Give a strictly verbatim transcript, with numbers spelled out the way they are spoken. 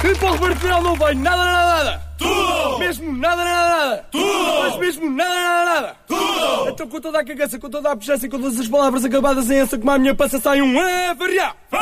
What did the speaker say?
E para o Roberto Final não vai nada, nada, nada. Tudo! Mesmo nada, nada, nada. Tudo! Mas mesmo nada, nada, nada. Tudo! Então com toda a cagaça, com toda a puxança e com todas as palavras acabadas em essa, como a minha passa sai um a variar.